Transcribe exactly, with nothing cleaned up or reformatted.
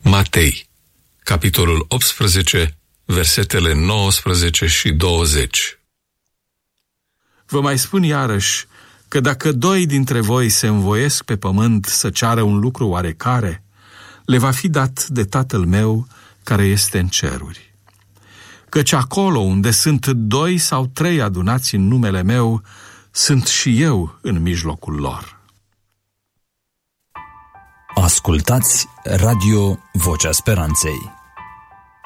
Matei, capitolul optsprezece, versetele nouăsprezece și douăzeci. Vă mai spun iarăși că dacă doi dintre voi se învoiesc pe pământ să ceară un lucru oarecare, le va fi dat de Tatăl meu care este în ceruri. Căci acolo unde sunt doi sau trei adunați în numele meu, sunt și eu în mijlocul lor. Ascultați Radio Vocea Speranței.